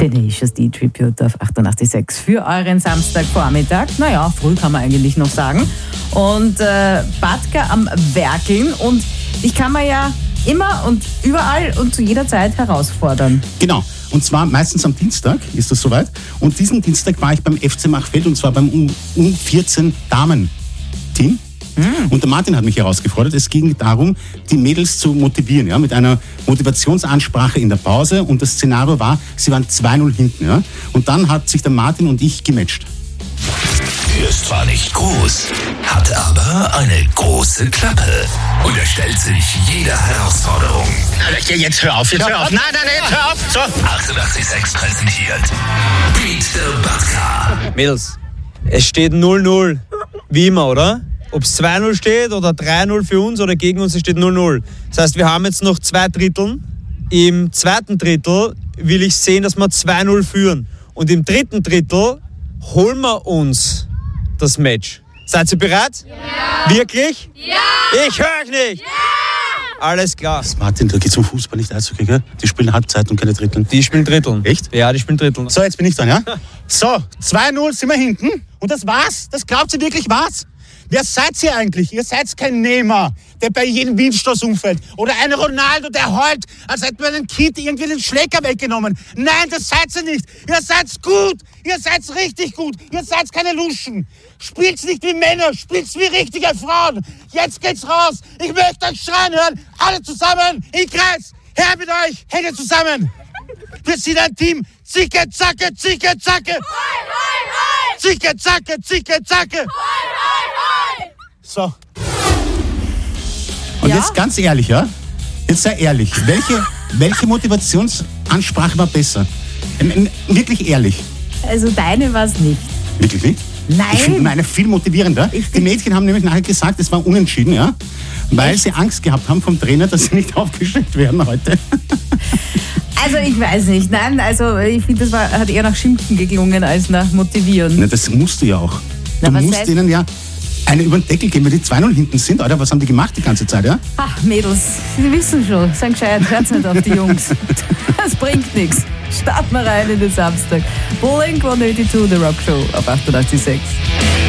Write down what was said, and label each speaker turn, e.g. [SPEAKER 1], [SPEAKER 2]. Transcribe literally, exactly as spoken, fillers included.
[SPEAKER 1] Tenacious D Tribute auf achtundachtzig Komma sechs für euren Samstagvormittag. Naja, früh kann man eigentlich noch sagen. Und äh, Batka am Werkeln. Und ich kann mir ja immer und überall und zu jeder Zeit herausfordern.
[SPEAKER 2] Genau. Und zwar meistens am Dienstag ist das soweit. Und diesen Dienstag war ich beim F C Machfeld und zwar beim U vierzehn Damen-Team. Mm. Und der Martin hat mich herausgefordert. Es ging darum, die Mädels zu motivieren, ja, mit einer Motivationsansprache in der Pause. Und das Szenario war, sie waren zwei null hinten. Ja. Und dann hat sich der Martin und ich gematcht.
[SPEAKER 3] Er ist zwar nicht groß, hat aber eine große Klappe und er stellt sich jeder Herausforderung.
[SPEAKER 2] Jetzt hör auf, jetzt hör auf. Nein, nein, jetzt hör auf. So.
[SPEAKER 3] achtundachtzig Komma sechs präsentiert Beat the Batka.
[SPEAKER 4] Mädels, es steht null null. Wie immer, oder? Ob es zwei null steht oder drei null für uns oder gegen uns, es steht null null. Das heißt, wir haben jetzt noch zwei Drittel. Im zweiten Drittel will ich sehen, dass wir zwei null führen. Und im dritten Drittel holen wir uns das Match. Seid ihr bereit?
[SPEAKER 5] Ja!
[SPEAKER 4] Wirklich?
[SPEAKER 5] Ja!
[SPEAKER 4] Ich höre euch nicht!
[SPEAKER 5] Ja!
[SPEAKER 4] Alles klar.
[SPEAKER 2] Martin, da geht's um Fußball, nicht Eishockey, gell? Die spielen Halbzeit und keine Dritteln.
[SPEAKER 4] Die spielen Dritteln.
[SPEAKER 2] Echt?
[SPEAKER 4] Ja, die spielen Dritteln.
[SPEAKER 2] So, jetzt bin ich dran, ja? So, zwei null sind wir hinten. Und das war's? Das glaubt ihr wirklich was? Wer seid ihr eigentlich? Ihr seid kein Neymar, der bei jedem Windstoß umfällt. Oder ein Ronaldo, der heult, als hätte man einem Kind irgendwie den Schläger weggenommen. Nein, das seid ihr nicht. Ihr seid gut. Ihr seid richtig gut. Ihr seid keine Luschen. Spielt's nicht wie Männer, spielt's wie richtige Frauen. Jetzt geht's raus. Ich möchte euch schreien hören. Alle zusammen, im Kreis. Her mit euch, Hände zusammen. Wir sind ein Team. Zicke, zacke, zicke, zacke.
[SPEAKER 5] Hoi, hoi, hoi.
[SPEAKER 2] Zicke, zacke, zicke, zacke.
[SPEAKER 5] Hoi, hoi, hoi.
[SPEAKER 2] So. Und
[SPEAKER 1] Ja?
[SPEAKER 2] jetzt ganz ehrlich, ja? Jetzt sei ehrlich. Welche, welche Motivationsansprache war besser? Ähm, ähm, Wirklich ehrlich.
[SPEAKER 1] Also deine war es nicht.
[SPEAKER 2] Wirklich nicht?
[SPEAKER 1] Nein.
[SPEAKER 2] Ich finde meine viel motivierender.
[SPEAKER 1] Ich
[SPEAKER 2] Die
[SPEAKER 1] find-
[SPEAKER 2] Mädchen haben nämlich nachher gesagt, es war unentschieden, ja? Weil sie Angst gehabt haben vom Trainer, dass sie nicht aufgestellt werden heute.
[SPEAKER 1] Also ich weiß nicht. Nein, also ich finde, das war, hat eher nach Schimpfen geklungen als nach Motivieren.
[SPEAKER 2] Na, das musst du ja auch.
[SPEAKER 1] Na,
[SPEAKER 2] Du
[SPEAKER 1] was
[SPEAKER 2] musst
[SPEAKER 1] heißt-
[SPEAKER 2] denen ja eine über den Deckel geben, weil die zwei null hinten sind. Alter, was haben die gemacht die ganze Zeit, ja?
[SPEAKER 1] Ach, Mädels, Sie wissen schon, sind gescheit, hört nicht auf die Jungs. Das bringt nichts. Starten wir rein in den Samstag. Blink one eighty-two, The Rock Show auf achtundachtzig Komma sechs.